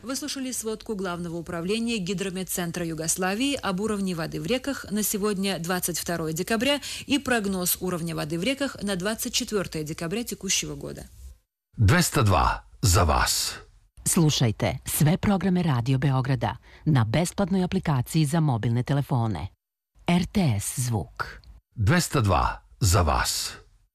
Вы слушали сводку Главного управления Гидрометцентра Югославии об уровне воды в реках на сегодня, 22 декабря, и прогноз уровня воды в реках на 24 декабря текущего года. 202 za vas. Slušajte sve programe Radio Beograda na besplatnoj aplikaciji za mobilne telefone. RTS zvuk. 202 za vas.